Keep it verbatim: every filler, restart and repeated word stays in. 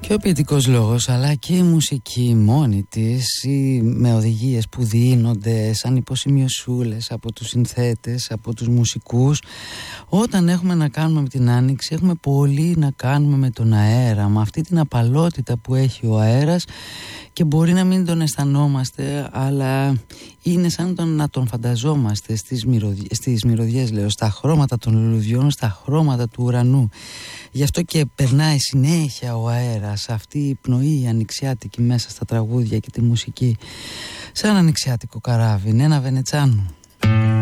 Και ο ποιητικός λόγος αλλά και η μουσική μόνη της ή με οδηγίες που δίνονται σαν υποσημειωσούλες από τους συνθέτες, από τους μουσικούς, όταν έχουμε να κάνουμε με την άνοιξη έχουμε πολύ να κάνουμε με τον αέρα, με αυτή την απαλότητα που έχει ο αέρας και μπορεί να μην τον αισθανόμαστε, αλλά είναι σαν τον, να τον φανταζόμαστε στις, μυρωδιές, στις μυρωδιές, λέω, στα χρώματα των λουλουδιών, στα χρώματα του ουρανού. Γι' αυτό και περνάει συνέχεια ο αέρας, αυτή η πνοή ανοιξιάτικη μέσα στα τραγούδια και τη μουσική, σαν ανοιξιάτικο καράβι, ένα Βενετσάνο.